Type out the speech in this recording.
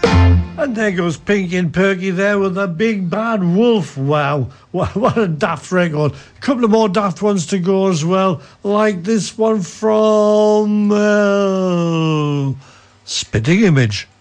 And there goes Pinky and Perky there with a Big Bad Wolf. Wow, what a daft record. A couple of more daft ones to go as well, like this one from Spitting Image.